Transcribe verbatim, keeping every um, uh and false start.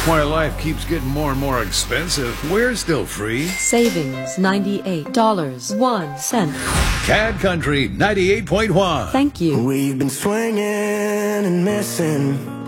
Why life keeps getting more and more expensive, we're still free. Savings ninety-eight dollars and one cent. Cad Country ninety-eight point one. Thank you. We've been swinging and missing.